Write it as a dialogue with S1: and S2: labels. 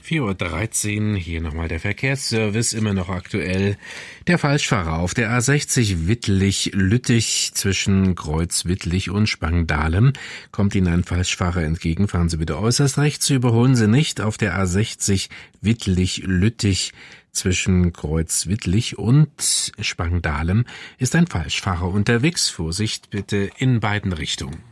S1: 4:13 Uhr, hier nochmal der Verkehrsservice, immer noch aktuell. Der Falschfahrer auf der A60 Wittlich-Lüttich zwischen Kreuz Wittlich und Spangdahlem. Kommt Ihnen ein Falschfahrer entgegen, fahren Sie bitte äußerst rechts, überholen Sie nicht. Auf der A60 Wittlich-Lüttich zwischen Kreuz Wittlich und Spangdahlem ist ein Falschfahrer unterwegs. Vorsicht bitte in beiden Richtungen.